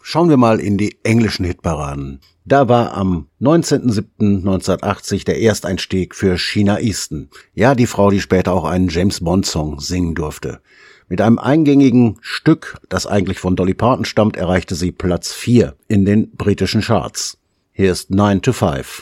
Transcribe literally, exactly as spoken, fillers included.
Schauen wir mal in die englischen Hitparaden. Da war am neunzehnten siebten neunzehnhundertachtzig der Ersteinstieg für Sheena Easton. Ja, die Frau, die später auch einen James-Bond-Song singen durfte. Mit einem eingängigen Stück, das eigentlich von Dolly Parton stammt, erreichte sie Platz vier in den britischen Charts. Hier ist nine to five.